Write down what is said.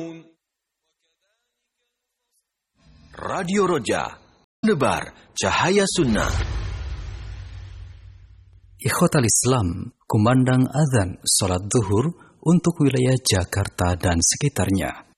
Radio Roja, menebar cahaya sunnah. Ikhwatal Islam, kumandang azan salat zuhur untuk wilayah Jakarta dan sekitarnya.